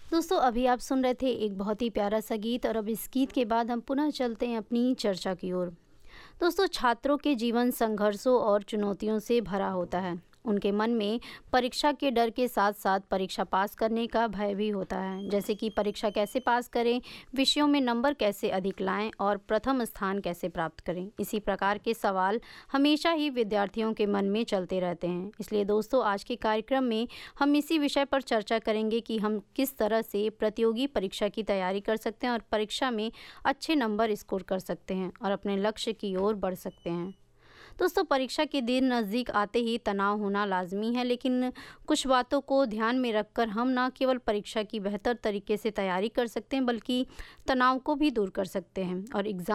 दोस्तों अभी आप सुन रहे थे एक बहुत ही प्यारा सा गीत और अब इस गीत के बाद हम पुनः चलते हैं अपनी चर्चा की ओर। दोस्तों छात्रों के जीवन संघर्षों और चुनौतियों से भरा होता है। उनके मन में परीक्षा के डर के साथ साथ परीक्षा पास करने का भय भी होता है, जैसे कि परीक्षा कैसे पास करें, विषयों में नंबर कैसे अधिक लाएं और प्रथम स्थान कैसे प्राप्त करें। इसी प्रकार के सवाल हमेशा ही विद्यार्थियों के मन में चलते रहते हैं। इसलिए दोस्तों आज के कार्यक्रम में हम इसी विषय पर चर्चा करेंगे कि हम किस तरह से प्रतियोगी परीक्षा की तैयारी कर सकते हैं और परीक्षा में अच्छे नंबर स्कोर कर सकते हैं और अपने लक्ष्य की ओर बढ़ सकते हैं। दोस्तों परीक्षा के दिन नज़दीक आते ही तनाव होना लाजमी है, लेकिन कुछ बातों को ध्यान में रखकर हम न केवल परीक्षा की बेहतर तरीके से तैयारी कर सकते हैं बल्कि तनाव को भी दूर कर सकते हैं और एग्ज़ाम